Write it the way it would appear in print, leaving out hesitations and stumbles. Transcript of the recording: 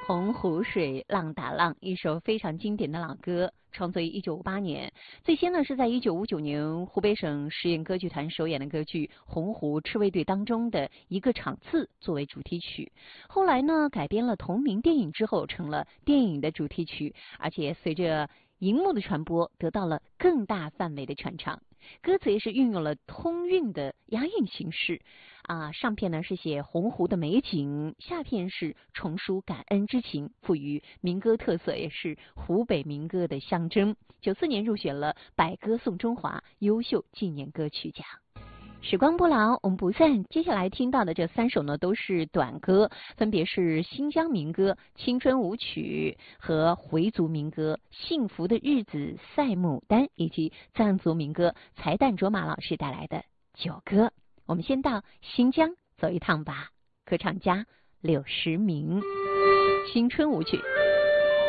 洪湖水浪打浪，一首非常经典的老歌，创作于1958年。最先呢是在1959年湖北省实验歌剧团首演的歌剧《洪湖赤卫队》当中的一个场次作为主题曲。后来呢改编了同名电影之后，成了电影的主题曲，而且随着荧幕的传播，得到了更大范围的传唱。歌词也是运用了通韵的押韵形式上片呢是写洪湖的美景，下片是重抒感恩之情，赋予民歌特色，也是湖北民歌的象征。94年入选了百歌颂中华优秀纪念歌曲奖。时光不老，我们不散。接下来听到的这3首呢，都是短歌，分别是新疆民歌《青春舞曲》和回族民歌《幸福的日子》赛牡丹，以及藏族民歌才旦卓玛老师带来的九歌。我们先到新疆走一趟吧。歌唱家柳石明，《青春舞曲》。